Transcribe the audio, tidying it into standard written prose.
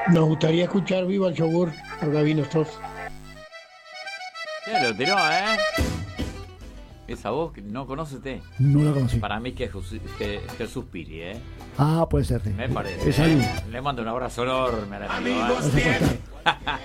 Nos gustaría escuchar Viva el Yogur por Gabino Stross. Ya lo tiró, ¿eh? Esa voz que no conoce usted. No la conocí. Para mí que es Jesús Piri, ¿eh? Ah, puede ser. Sí. Me parece. Es ahí. Le mando un abrazo enorme al amigo. Amigos, Vas a cortar.